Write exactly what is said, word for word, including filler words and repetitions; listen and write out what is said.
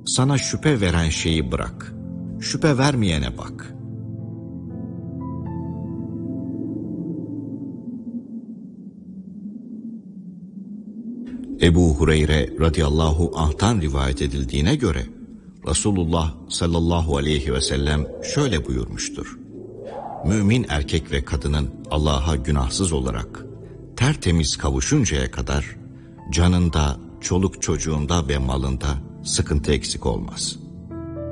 sana şüphe veren şeyi bırak, şüphe vermeyene bak. Ebu Hureyre radıyallahu anh'tan rivayet edildiğine göre Resulullah sallallahu aleyhi ve sellem şöyle buyurmuştur: mümin erkek ve kadının Allah'a günahsız olarak tertemiz kavuşuncaya kadar canında, çoluk çocuğunda ve malında sıkıntı eksik olmaz.